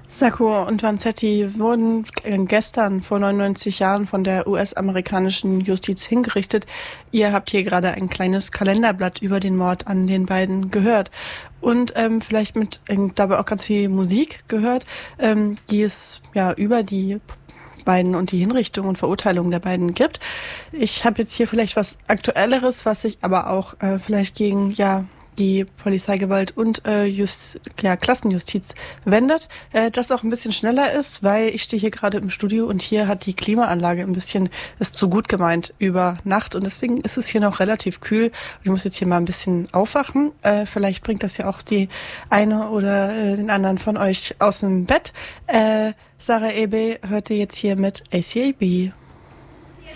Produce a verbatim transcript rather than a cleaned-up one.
Sacco und Vanzetti wurden gestern vor neunundneunzig Jahren von der U S-amerikanischen Justiz hingerichtet. Ihr habt hier gerade ein kleines Kalenderblatt über den Mord an den beiden gehört und ähm, vielleicht mit ähm, dabei auch ganz viel Musik gehört, ähm, die es ja über die beiden und die Hinrichtung und Verurteilung der beiden gibt. Ich habe jetzt hier vielleicht was Aktuelleres, was sich aber auch äh, vielleicht gegen ja die Polizeigewalt und äh, Just, ja, Klassenjustiz wendet, äh, das auch ein bisschen schneller ist, weil ich stehe hier gerade im Studio und hier hat die Klimaanlage ein bisschen, ist zu gut gemeint über Nacht und deswegen ist es hier noch relativ kühl. Ich muss jetzt hier mal ein bisschen aufwachen. Äh, vielleicht bringt das ja auch die eine oder äh, den anderen von euch aus dem Bett. Äh, Sarah Ebe hörte jetzt hier mit A C A B.